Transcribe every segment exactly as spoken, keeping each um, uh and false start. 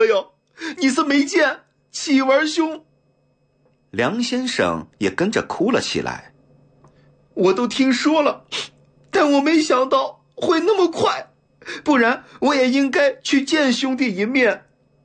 哎呦，你是没见启文兄。 梁先生也跟着哭了起来。 我都听说了，但我没想到会那么快，不然我也应该去见兄弟一面。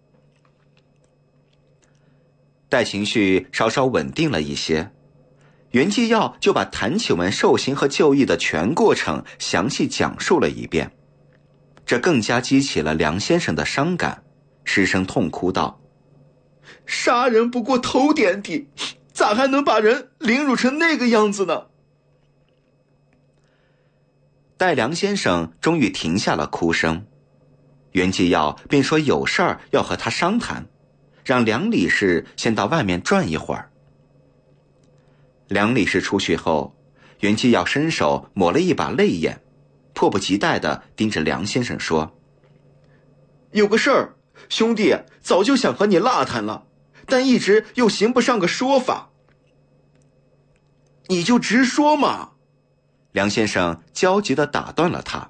待情绪稍稍稳定了一些，袁继耀就把谭启文受刑和就义的全过程详细讲述了一遍，这更加激起了梁先生的伤感，失声痛哭道： 杀人不过头点地，咋还能把人凌辱成那个样子呢？ 待梁先生终于停下了哭声，袁继耀便说有事儿要和他商谈，让梁理事先到外面转一会儿。梁理事出去后，袁继耀伸手抹了一把泪眼，迫不及待地盯着梁先生说： 有个事儿，兄弟早就想和你拉谈了，但一直又行不上个说法。你就直说嘛。 梁先生焦急地打断了他。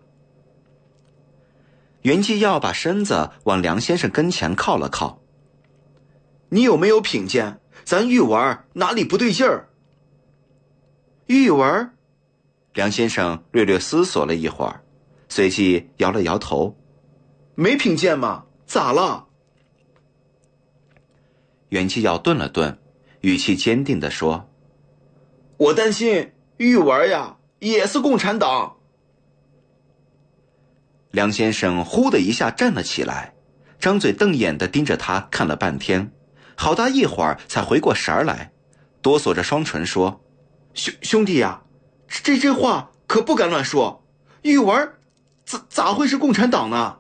袁继耀把身子往梁先生跟前靠了靠： 你有没有品见咱玉文哪里不对劲儿？玉文？ 梁先生略略思索了一会儿，随即摇了摇头： 没品见吗？咋了？ 袁继耀顿了顿，语气坚定地说： 我担心玉文呀也是共产党。 梁先生忽的一下站了起来，张嘴瞪眼地盯着他看了半天，好大一会儿才回过神儿来，哆嗦着双唇说： 兄兄弟呀，这这话可不敢乱说，玉文咋咋会是共产党呢？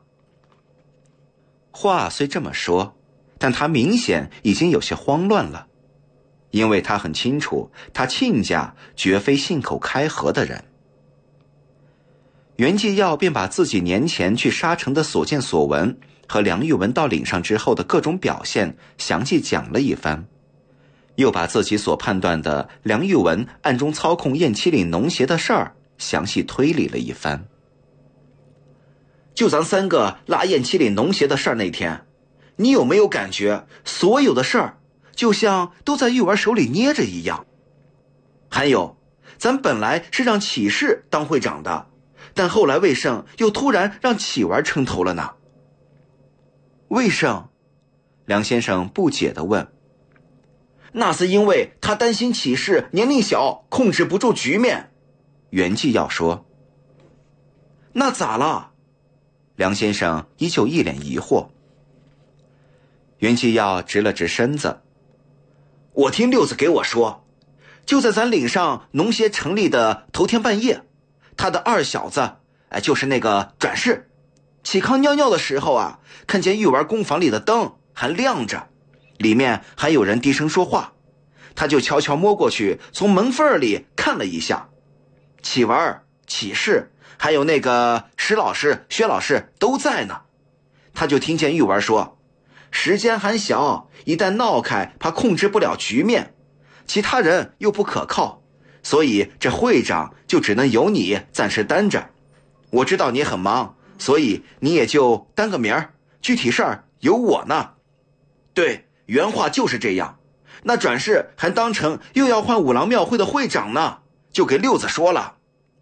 话虽这么说，但他明显已经有些慌乱了，因为他很清楚他亲家绝非信口开河的人。袁继耀便把自己年前去沙城的所见所闻和梁玉文到岭上之后的各种表现详细讲了一番，又把自己所判断的梁玉文暗中操控雁栖岭农协的事儿详细推理了一番。 就咱三个拉雁栖岭农协的事儿那天，你有没有感觉所有的事儿就像都在玉文手里捏着一样？还有，咱本来是让启士当会长的，但后来魏胜又突然让启文撑头了呢。魏胜？ 梁先生不解地问。 那是因为他担心启士年龄小，控制不住局面。 袁继耀说。 那咋了？ 梁先生依旧一脸疑惑。袁继耀直了直身子。 我听六子给我说，就在咱岭上农协成立的头天半夜，他的二小子，哎，就是那个转世，启康尿尿的时候啊，看见玉文工坊里的灯还亮着，里面还有人低声说话，他就悄悄摸过去，从门缝里看了一下，启文、启士还有那个石老师、薛老师都在呢。他就听见玉文说，时间还小，一旦闹开，怕控制不了局面，其他人又不可靠，所以这会长就只能由你暂时担着。我知道你很忙，所以你也就担个名儿，具体事儿有我呢。对，原话就是这样。那转世还当成又要换五郎庙会的会长呢，就给六子说了。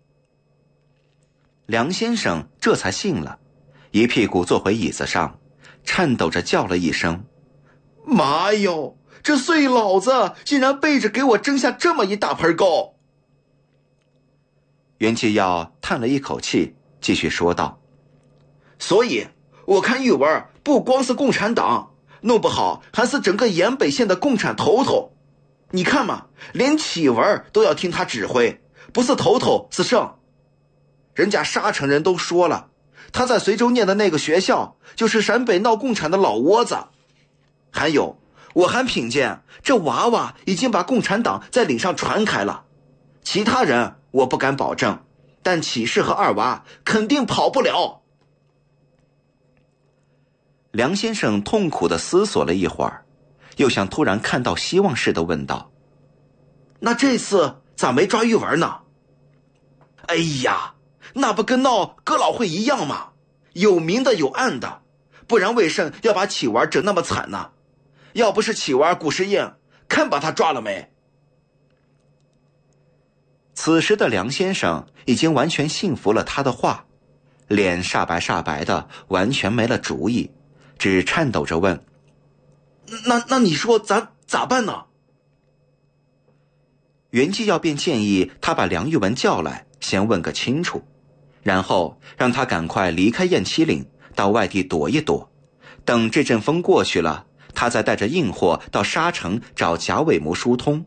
梁先生这才信了，一屁股坐回椅子上，颤抖着叫了一声： 妈哟，这碎老子竟然背着给我蒸下这么一大盆糕。 袁继耀叹了一口气，继续说道： 所以我看玉文不光是共产党，弄不好还是整个延北县的共产头头。你看嘛，连启文都要听他指挥，不是头头是圣。人家沙城人都说了，他在随州念的那个学校就是陕北闹共产的老窝子。还有，我还品见这娃娃已经把共产党在岭上传开了，其他人我不敢保证，但启士和二娃肯定跑不了。 梁先生痛苦地思索了一会儿，又像突然看到希望似的问道： 那这次咋没抓玉文呢？哎呀，那不跟闹哥老会一样吗？有明的有暗的， 不然为甚要把启文整那么惨呢？要不是启文古时硬，看把他抓了没？ 此时的梁先生已经完全信服了他的话，脸煞白煞白的，完全没了主意，只颤抖着问： 那那你说咱咋办呢？ 袁继耀便建议他把梁玉文叫来，先问个清楚，然后让他赶快离开燕七岭，到外地躲一躲，等这阵风过去了，他再带着硬货到沙城找贾伟谋疏通。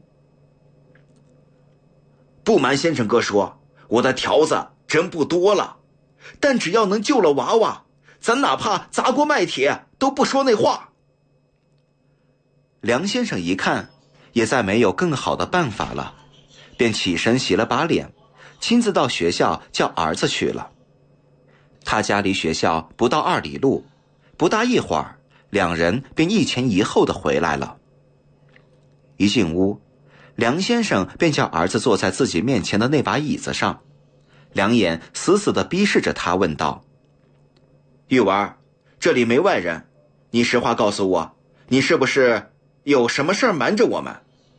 不瞒先生哥说，我的条子真不多了，但只要能救了娃娃，咱哪怕砸锅卖铁都不说那话。 梁先生一看也再没有更好的办法了，便起身洗了把脸，亲自到学校叫儿子去了。他家离学校不到二里路，不大一会儿，两人便一前一后的回来了。一进屋，梁先生便叫儿子坐在自己面前的那把椅子上，两眼死死地逼视着他，问道： 玉文，这里没外人，你实话告诉我，你是不是有什么事儿瞒着我们？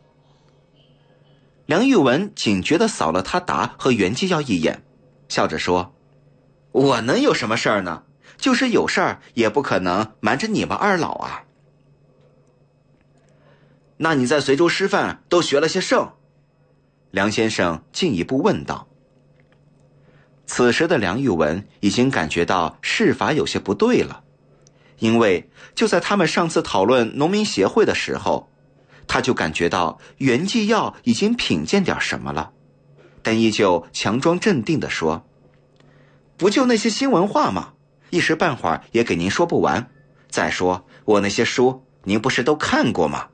梁玉文警觉地扫了他达和袁继耀一眼，笑着说： 我能有什么事儿呢？就是有事儿也不可能瞒着你们二老啊。那你在随州师范都学了些甚？ 梁先生进一步问道。此时的梁玉文已经感觉到事法有些不对了，因为就在他们上次讨论农民协会的时候，他就感觉到袁继耀已经品见点什么了，但依旧强装镇定地说： 不就那些新文化吗？一时半会儿也给您说不完。再说我那些书您不是都看过吗？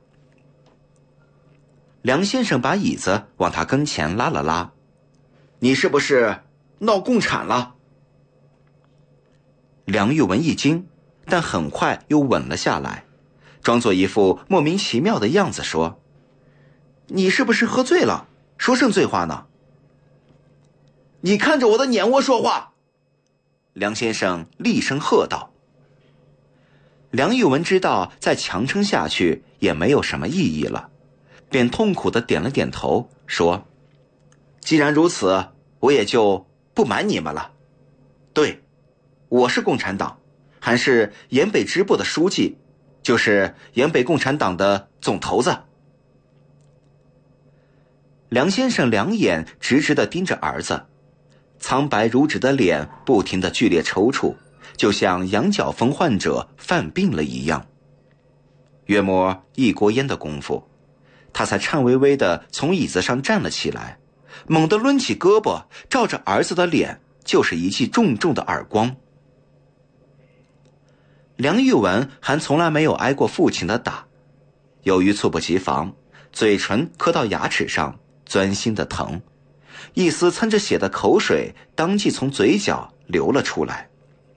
梁先生把椅子往他跟前拉了拉： 你是不是闹共产了？ 梁玉文一惊，但很快又稳了下来，装作一副莫名其妙的样子说： 你是不是喝醉了？说甚醉话呢？你看着我的眼窝说话！ 梁先生厉声喝道。梁玉文知道再强撑下去也没有什么意义了，便痛苦地点了点头，说： 既然如此，我也就不瞒你们了。对，我是共产党，还是延北支部的书记，就是延北共产党的总头子。 梁先生两眼直直地盯着儿子，苍白如纸的脸不停地剧烈抽搐，就像羊角风患者犯病了一样。约莫一锅烟的功夫，他才颤巍巍地从椅子上站了起来，猛地抡起胳膊，照着儿子的脸就是一记重重的耳光。梁玉文还从来没有挨过父亲的打，由于猝不及防，嘴唇磕到牙齿上，钻心的疼，一丝蹭着血的口水当即从嘴角流了出来。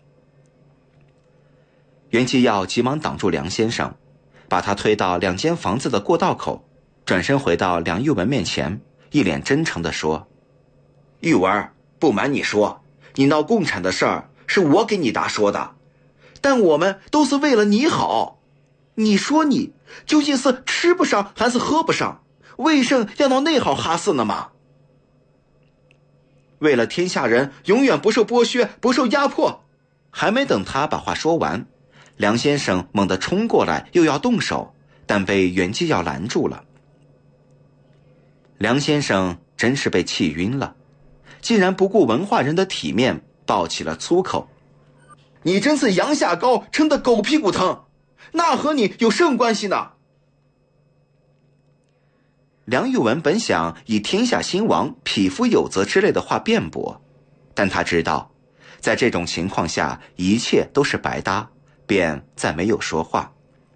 袁继耀急忙挡住梁先生，把他推到两间房子的过道口，转身回到梁玉文面前，一脸真诚地说： 玉文，不瞒你说，你闹共产的事儿是我给你达说的，但我们都是为了你好。你说你究竟是吃不上还是喝不上，为甚要闹内好哈事呢嘛？为了天下人永远不受剥削，不受压迫。 还没等他把话说完，梁先生猛地冲过来，又要动手，但被袁继耀拦住了。梁先生真是被气晕了，竟然不顾文化人的体面，爆起了粗口： 你真是羊下膏，撑得狗屁股疼，那和你有甚关系呢？ 梁玉文本想以天下兴亡，匹夫有责之类的话辩驳，但他知道在这种情况下一切都是白搭，便再没有说话。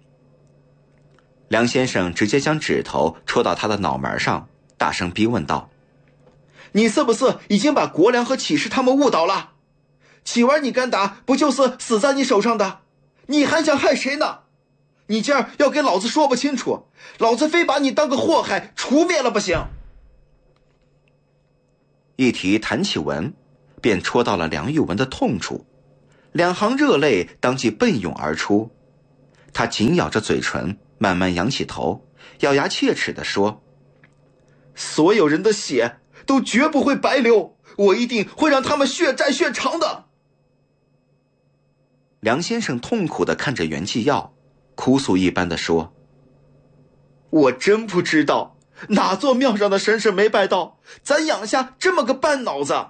梁先生直接将指头戳到他的脑门上，大声逼问道： 你是不是已经把国良和启士他们误导了？启文你敢打，不就是死在你手上的？你还想害谁呢？你今儿要给老子说不清楚，老子非把你当个祸害除灭了不行。 一提谭启文，便戳到了梁玉文的痛处。 两行热泪当即奔涌而出。他紧咬着嘴唇，慢慢仰起头，咬牙切齿地说： 所有人的血都绝不会白流，我一定会让他们血债血偿的。 梁先生痛苦地看着袁继耀，哭诉一般地说： 我真不知道哪座庙上的神神没拜到，咱养下这么个半脑子。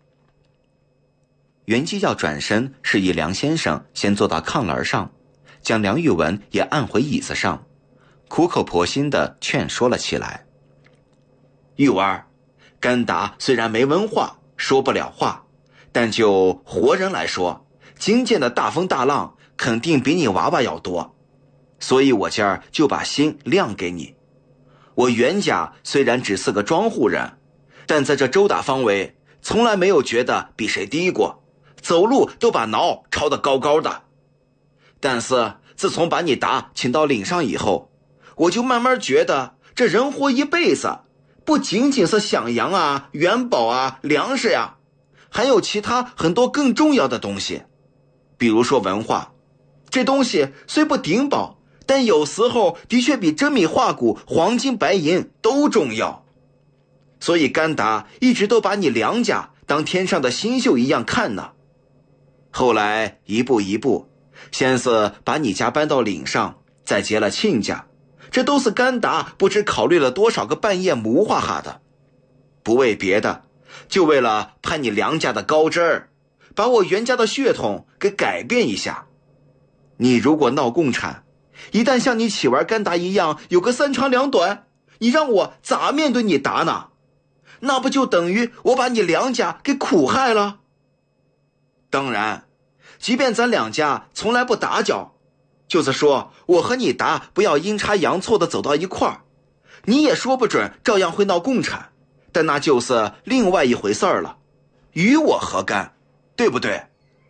袁继耀转身示意梁先生先坐到炕栏上，将梁玉文也按回椅子上，苦口婆心地劝说了起来。 玉文，甘达虽然没文化，说不了话，但就活人来说，经见的大风大浪肯定比你娃娃要多，所以我今儿就把心亮给你。我袁家虽然只是个庄户人，但在这周大方围从来没有觉得比谁低过，走路都把挠抄得高高的。但是自从把你达请到岭上以后，我就慢慢觉得这人活一辈子，不仅仅是享羊啊、元宝啊、粮食呀、啊，还有其他很多更重要的东西。比如说文化，这东西虽不顶宝，但有时候的确比真米化骨、黄金白银都重要。所以甘达一直都把你梁家当天上的星宿一样看呢。后来一步一步，先是把你家搬到岭上，再结了亲家，这都是甘达不知考虑了多少个半夜谋划下的。不为别的，就为了攀你梁家的高枝儿，把我袁家的血统给改变一下。你如果闹共产，一旦像你起玩甘达一样有个三长两短，你让我咋面对你达呢？那不就等于我把你梁家给苦害了？当然，即便咱两家从来不打搅，就是说我和你达不要阴差阳错的走到一块儿，你也说不准照样会闹共产，但那就是另外一回事儿了，与我何干，对不对？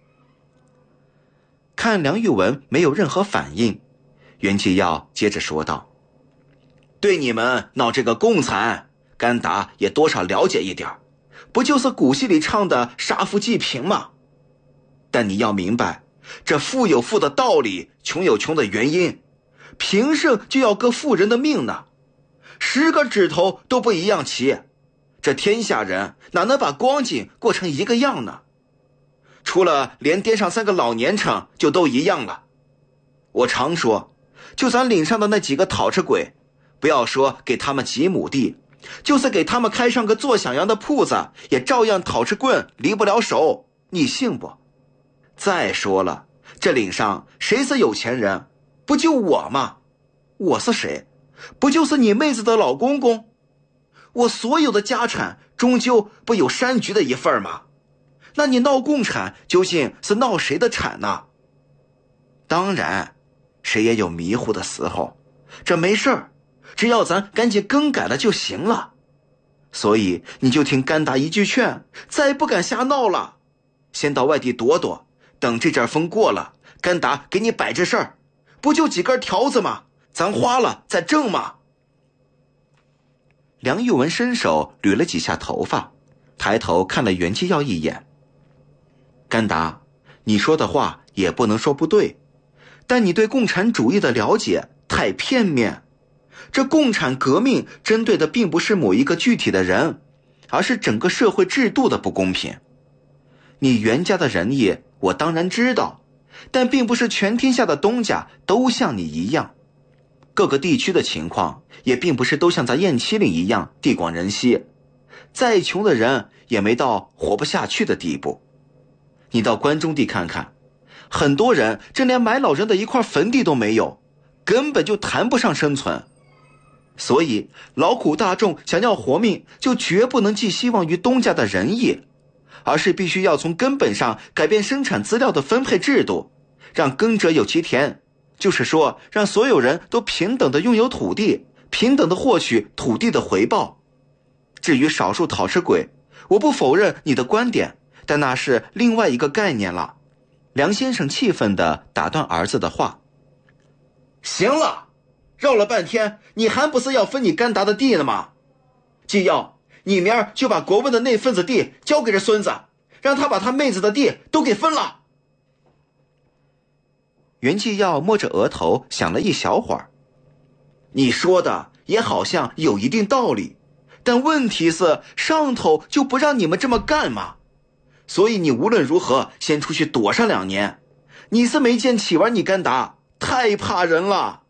看梁玉文没有任何反应，袁继耀接着说道： 对你们闹这个共产，甘达也多少了解一点，不就是古戏里唱的杀富济贫吗？但你要明白，这富有富的道理，穷有穷的原因，贫盛就要割富人的命呢。十个指头都不一样齐，这天下人哪能把光景过成一个样呢？除了连颠上三个老年城就都一样了。我常说，就咱岭上的那几个讨吃鬼，不要说给他们几亩地，就是给他们开上个做小羊的铺子，也照样讨吃棍离不了手，你信不？再说了，这岭上谁是有钱人？不就我吗？我是谁？不就是你妹子的老公公？我所有的家产终究不有山菊的一份吗？那你闹共产究竟是闹谁的产呢？当然，谁也有迷糊的时候，这没事儿，只要咱赶紧更改了就行了。所以你就听甘达一句劝，再不敢瞎闹了，先到外地躲躲，等这阵风过了，甘达给你摆这事儿，不就几根条子吗？咱花了再挣吗？ 梁玉文伸手捋了几下头发，抬头看了袁继耀一眼。甘达，你说的话也不能说不对，但你对共产主义的了解太片面。这共产革命针对的并不是某一个具体的人，而是整个社会制度的不公平。你袁家的仁义我当然知道，但并不是全天下的东家都像你一样，各个地区的情况也并不是都像咱雁栖岭一样地广人稀，再穷的人也没到活不下去的地步。你到关中地看看，很多人真连埋老人的一块坟地都没有，根本就谈不上生存。所以劳苦大众想要活命，就绝不能寄希望于东家的仁义，而是必须要从根本上改变生产资料的分配制度，让耕者有其田，就是说让所有人都平等的拥有土地，平等的获取土地的回报。至于少数讨吃鬼，我不否认你的观点，但那是另外一个概念了。梁先生气愤地打断儿子的话。 行了，绕了半天，你还不是要分你甘达的地呢吗？既要，你明儿就把国文的那份子地交给这孙子，让他把他妹子的地都给分了。 袁继耀摸着额头想了一小会儿。 你说的也好像有一定道理，但问题是上头就不让你们这么干嘛，所以你无论如何先出去躲上两年。你是没见启文你敢打，太怕人了。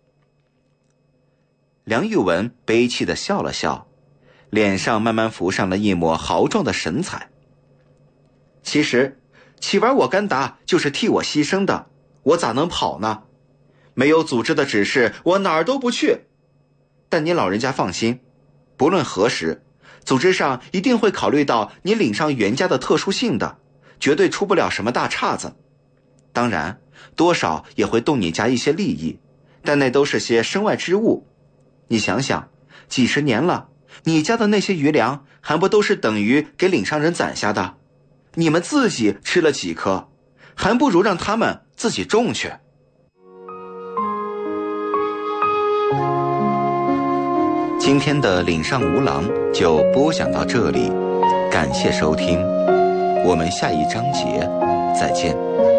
梁玉文悲戚地笑了笑，脸上慢慢浮上了一抹豪壮的神采。 其实启文我敢打就是替我牺牲的，我咋能跑呢？没有组织的指示，我哪儿都不去。 但你老人家放心，不论何时，组织上一定会考虑到你领上袁家的特殊性的，绝对出不了什么大岔子。当然，多少也会动你家一些利益，但那都是些身外之物。你想想，几十年了，你家的那些余粮还不都是等于给领上人攒下的？你们自己吃了几颗，还不如让他们自己种去。今天的岭上无郎就播讲到这里，感谢收听，我们下一章节再见。